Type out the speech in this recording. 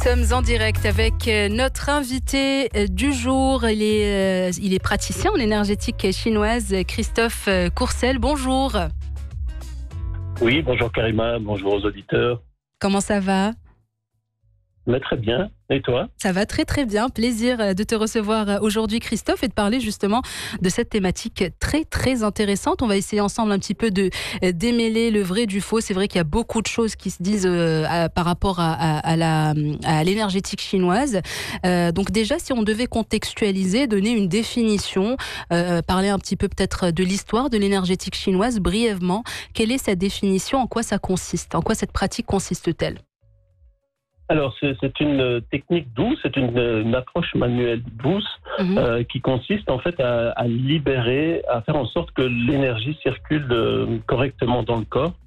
Nous sommes en direct avec notre invité du jour. Il est praticien en énergétique chinoise, Christophe Courcel. Bonjour. Oui, bonjour Karima, bonjour aux auditeurs. Comment ça va ? Mais très bien. Et toi ? Ça va très très bien. Plaisir de te recevoir aujourd'hui, Christophe, et de parler justement de cette thématique très très intéressante. On va essayer ensemble un petit peu de démêler le vrai du faux. C'est vrai qu'il y a beaucoup de choses qui se disent par rapport à l'énergétique chinoise. Donc déjà, si on devait contextualiser, donner une définition, parler un petit peu peut-être de l'histoire de l'énergétique chinoise brièvement, quelle est sa définition ? En quoi ça consiste ? En quoi cette pratique consiste-t-elle ? Alors, c'est une technique douce, c'est une approche manuelle douce qui consiste en fait à libérer, à faire en sorte que l'énergie circule correctement dans le corps.